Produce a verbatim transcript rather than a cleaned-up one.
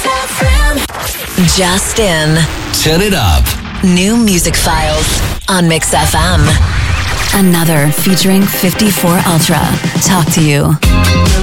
Just in. Turn it up. New music files on Mix F M. Another featuring fifty-four Ultra. Talk to You.